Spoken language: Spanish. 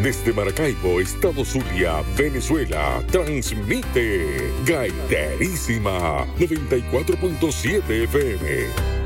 Desde Maracaibo, Estado Zulia, Venezuela, transmite Gaiterísima 94.7 FM.